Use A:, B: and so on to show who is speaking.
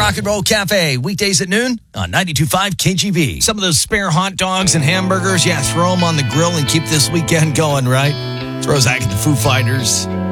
A: Rock and Roll Cafe, weekdays at noon on 92.5 KGB. Some of those spare hot dogs and hamburgers, throw them on the grill and keep this weekend going, right? Throw Zach and the Foo Fighters.